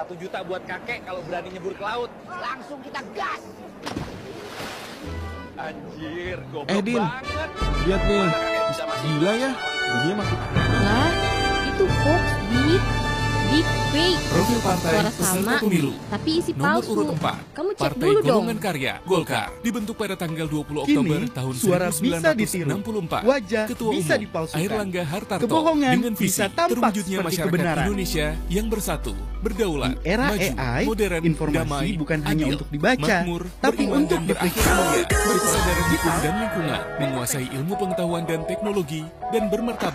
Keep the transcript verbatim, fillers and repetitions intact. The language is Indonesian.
Satu juta buat kakek kalau berani nyebur ke laut. Langsung kita gas. Anjir, goblok Eh, Din. banget. Lihat nih, Mana kakek bisa masih gila ya, dia masuk. Lah, itu hoax, Dik. Dik fake. Profil partai Suara peserta sama, pemilu. tapi isi Nomor palsu. urut empat. Kamu cek Partai dulu dong. Golongan Karya, Golkar. Dibentuk pada tanggal dua puluh Oktober Kini, tahun suara seribu sembilan bisa ratus ditiru, enam puluh empat. wajah Ketua bisa Umum dipalsukan. Airlangga Hartarto Kebohongan dengan visi bisa tampak terwujudnya seperti masyarakat kebenaran. Indonesia yang bersatu, berdaulat, Di era maju, A I, modern, informasi damai, bukan hanya adil, untuk dibaca, makmur, tapi beriman untuk dan berakhir dipercaya. mulia, berkesadaran hukum dan lingkungan, menguasai ilmu pengetahuan dan teknologi, dan bermartabat